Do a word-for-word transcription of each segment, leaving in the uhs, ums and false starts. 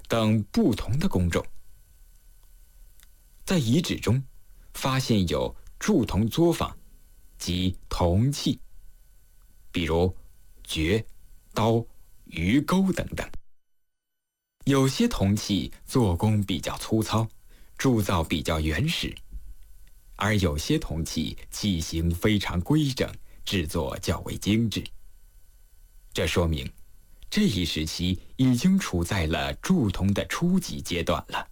等不同的工种。在遗址中发现有铸铜作坊及铜器，比如镢、刀、鱼钩等等。有些铜器做工比较粗糙，铸造比较原始，而有些铜器器型非常规整，制作较为精致。这说明这一时期已经处在了铸铜的初级阶段了。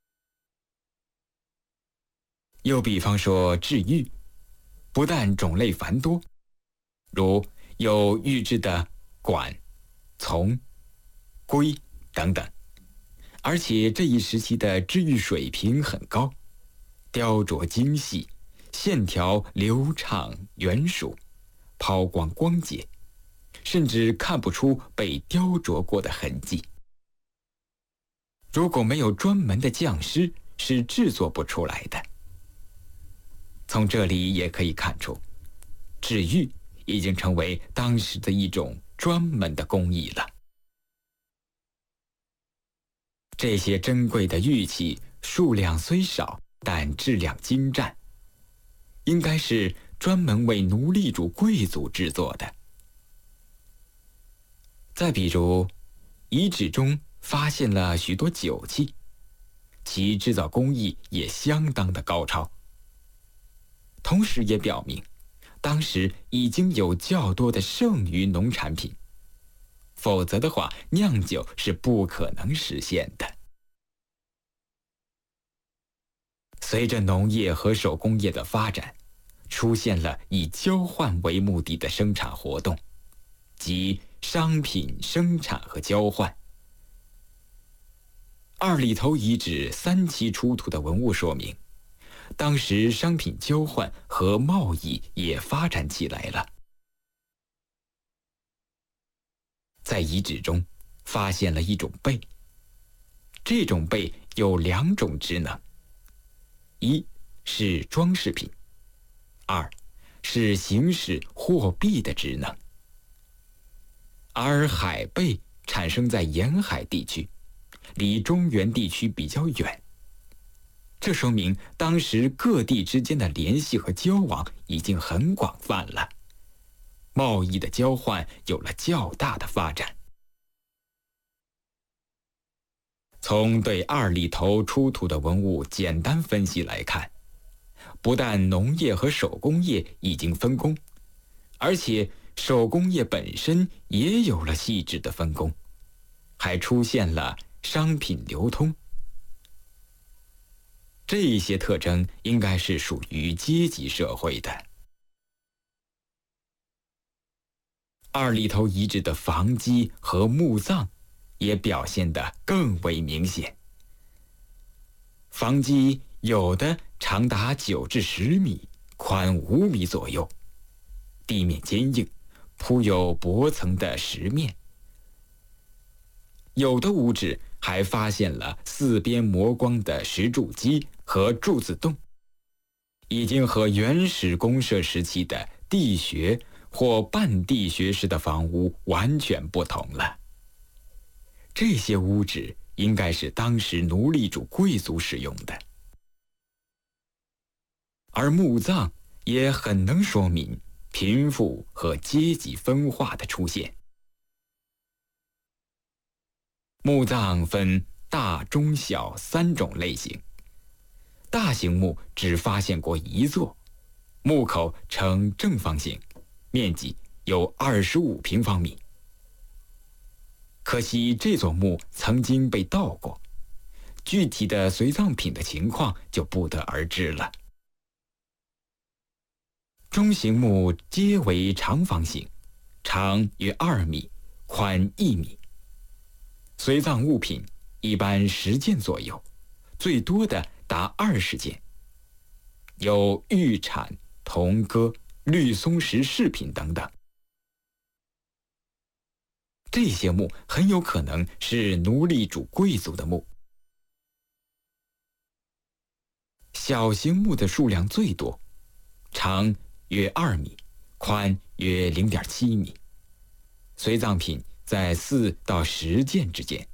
又比方说制玉，不但种类繁多，如有玉制的管、琮、圭等等，而且这一时期的制玉水平很高，雕琢精细，线条流畅圆熟，抛光光洁，甚至看不出被雕琢过的痕迹。如果没有专门的匠师，是制作不出来的。从这里也可以看出，制玉已经成为当时的一种专门的工艺了。这些珍贵的玉器数量虽少，但质量精湛，应该是专门为奴隶主贵族制作的。再比如，遗址中发现了许多酒器，其制造工艺也相当的高超。同时也表明，当时已经有较多的剩余农产品，否则的话，酿酒是不可能实现的。随着农业和手工业的发展，出现了以交换为目的的生产活动，即商品生产和交换。二里头遗址三期出土的文物说明，当时商品交换和贸易也发展起来了。在遗址中发现了一种贝，这种贝有两种职能：一是装饰品，二是行使货币的职能。而海贝产生在沿海地区，离中原地区比较远，这说明当时各地之间的联系和交往已经很广泛了，贸易的交换有了较大的发展。从对二里头出土的文物简单分析来看，不但农业和手工业已经分工，而且手工业本身也有了细致的分工，还出现了商品流通。这些特征应该是属于阶级社会的。二里头遗址的房基和墓葬也表现得更为明显。房基有的长达九至十米，宽五米左右，地面坚硬，铺有薄层的石面。有的屋址还发现了四边磨光的石柱基和柱子洞，已经和原始公社时期的地穴或半地穴式的房屋完全不同了。这些屋址应该是当时奴隶主贵族使用的。而墓葬也很能说明贫富和阶级分化的出现。墓葬分大、中、小三种类型。大型墓只发现过一座，墓口呈正方形，面积有二十五平方米。可惜这座墓曾经被盗过，具体的随葬品的情况就不得而知了。中型墓皆为长方形，长约二米，宽一米。随葬物品一般十件左右，最多的达二十件，有玉铲、铜戈、绿松石饰品等等。这些墓很有可能是奴隶主贵族的墓。小型墓的数量最多，长约二米，宽约零点七米，随葬品在四到十件之间。